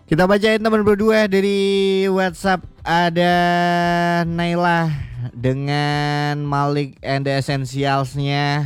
Kita bacain teman berdua dari WhatsApp. Ada Naila dengan Malik and the Essentials-nya,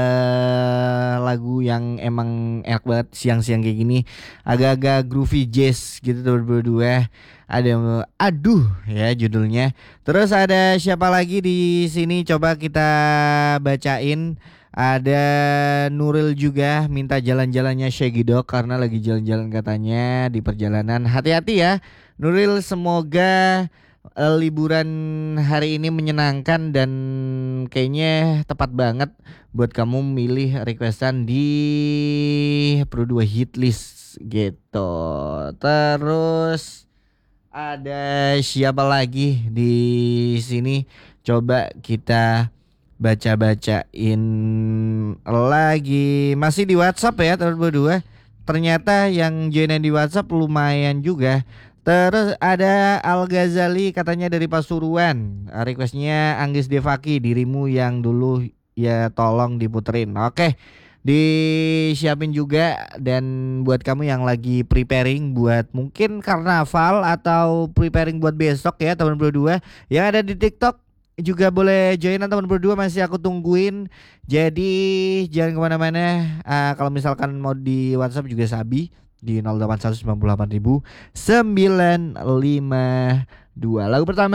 lagu yang emang enak banget siang-siang kayak gini. Agak-agak groovy jazz gitu teman berdua. Ada aduh ya judulnya. Terus ada siapa lagi di sini, coba kita bacain. Ada Nuril juga minta jalan-jalannya Shaggy Dog karena lagi jalan-jalan katanya di perjalanan. Hati-hati ya Nuril, semoga liburan hari ini menyenangkan dan kayaknya tepat banget buat kamu milih requestan di Pro 2 hit list gitu. Terus ada siapa lagi di sini? Coba kita baca-bacain lagi. Masih di WhatsApp ya teman berdua. Ternyata yang joinan di WhatsApp lumayan juga. Terus ada Al Ghazali katanya dari Pasuruan. Requestnya Anggis Devaki, dirimu yang dulu ya tolong diputerin. Oke, disiapin juga. Dan buat kamu yang lagi preparing buat mungkin karnaval atau preparing buat besok ya teman berdua, yang ada di TikTok juga boleh joinan teman berdua, masih aku tungguin. Jadi jangan kemana-mana. Kalau misalkan mau di WhatsApp juga Sabi di 08198.952. Lagu pertama